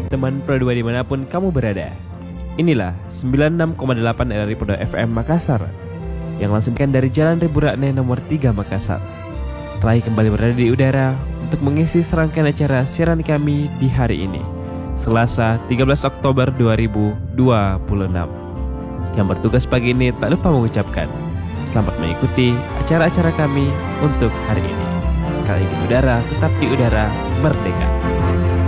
teman Pro 2 dimanapun kamu berada. Inilah 96,8 RRI Pro FM Makassar yang langsungkan dari Jalan Ribu Rakne nomor 3 Makassar. Rai kembali berada di udara untuk mengisi serangkaian acara siaran kami di hari ini, Selasa 13 Oktober 2026. Yang bertugas pagi ini tak lupa mengucapkan selamat mengikuti acara-acara kami untuk hari ini. Sekali di udara, tetap di udara, merdeka.